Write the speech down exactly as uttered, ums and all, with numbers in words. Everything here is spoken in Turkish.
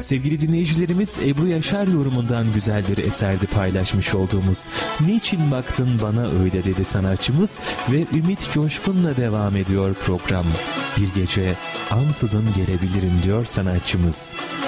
Sevgili dinleyicilerimiz, Ebru Yaşar yorumundan güzel bir eserdi paylaşmış olduğumuz "Niçin Baktın Bana Öyle" dedi sanatçımız ve Ümit Coşkun'la devam ediyor program. Bir gece ansızın gelebilirim diyor sanatçımız.